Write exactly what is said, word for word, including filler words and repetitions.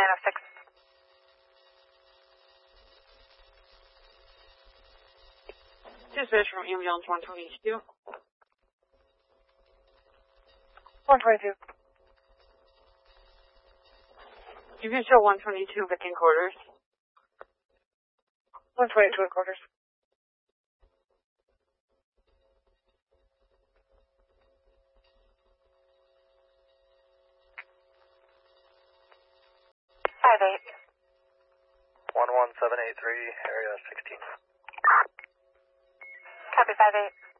nine oh six. Dispatch from ambulance one twenty-two. one twenty-two. You can show one twenty-two Vic in quarters. one twenty-two in quarters. five eight. one one seven eight three, area sixteen. Copy, five eight.